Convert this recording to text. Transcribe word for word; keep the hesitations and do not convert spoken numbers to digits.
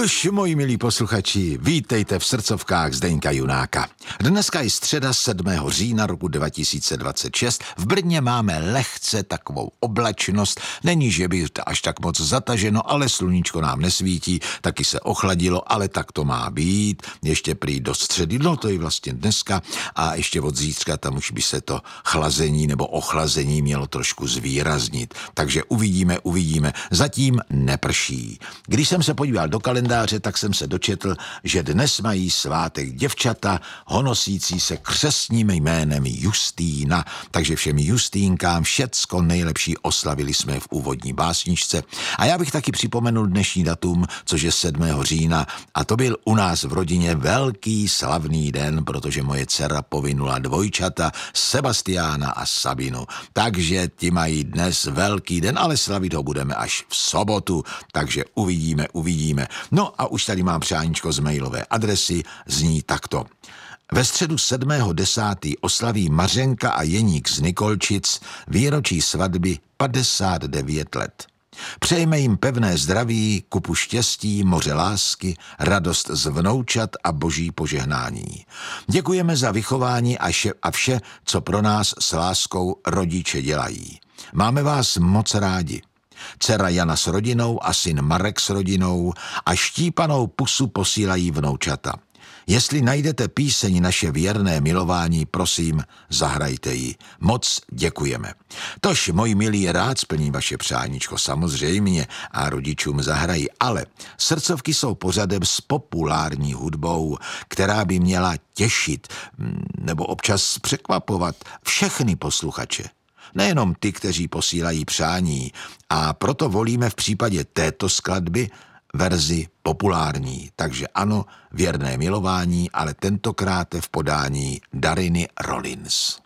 Tož, moji milí posluchači, vítejte v srdcovkách Zdeňka Junáka. Dneska je středa sedmého října roku dva tisíce dvacet šest. V Brně máme lehce takovou oblačnost. Není, že by až tak moc zataženo, ale sluníčko nám nesvítí, taky se ochladilo, ale tak to má být. Ještě prý do středy, no to je vlastně dneska, a ještě od zítřka tam už by se to chlazení nebo ochlazení mělo trošku zvýraznit. Takže uvidíme, uvidíme. Zatím neprší. Když jsem se podíval do kalendáře, tak jsem se dočetl, že dnes mají svátek děvčata honosící se křestním jménem Justýna, takže všem Justínkám všecko nejlepší oslavili jsme v úvodní básničce. A já bych taky připomenul dnešní datum, což je sedmého října, a to byl u nás v rodině velký slavný den, protože moje dcera povinula dvojčata Sebastiána a Sabinu. Takže ti mají dnes velký den, ale slavit ho budeme až v sobotu, takže uvidíme, uvidíme. No a už tady mám přáníčko z mailové adresy, zní takto. Ve středu sedmého desátého oslaví Mařenka a Jeník z Nikolčic výročí svatby padesát devět let. Přejme jim pevné zdraví, kupu štěstí, moře lásky, radost z vnoučat a boží požehnání. Děkujeme za vychování a, še- a vše, co pro nás s láskou rodiče dělají. Máme vás moc rádi. Dcera Jana s rodinou a syn Marek s rodinou a štípanou pusu posílají vnoučata. Jestli najdete píseň Naše věrné milování, prosím, zahrajte ji. Moc děkujeme. Tož, moji milí, rád splním vaše přáníčko, samozřejmě, a rodičům zahrají, ale srdcovky jsou pořadem s populární hudbou, která by měla těšit nebo občas překvapovat všechny posluchače. Nejenom ty, kteří posílají přání, a proto volíme v případě této skladby verzi populární. Takže ano, věrné milování, ale tentokrát v podání Dariny Rollins.